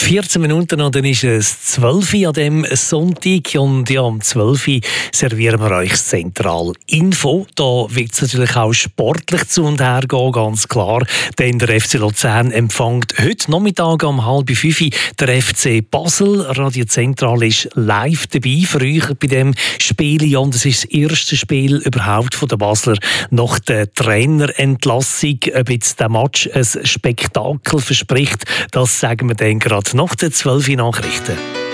14 Minuten und dann ist es 12 Uhr an diesem Sonntag. Und ja, um 12 Uhr servieren wir euch Zentral Info. Da wird es natürlich auch sportlich zu und her gehen, ganz klar. Denn der FC Luzern empfängt heute Nachmittag um 4:30 Uhr der FC Basel. Radio Zentral ist live dabei für euch bei diesem Spiel. Ja, und es ist das erste Spiel überhaupt von der Basler nach der Trainerentlassung. Ob jetzt der Match ein Spektakel verspricht, das sagen wir dann gerade nach den 12 Nachrichten.